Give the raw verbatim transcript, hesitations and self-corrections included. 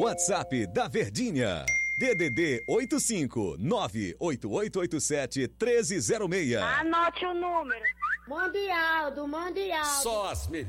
WhatsApp da Verdinha. D D D oito cinco nove oito oito oito sete um três zero seis. Anote o número. Mundial, do Mundial. Só as melhores.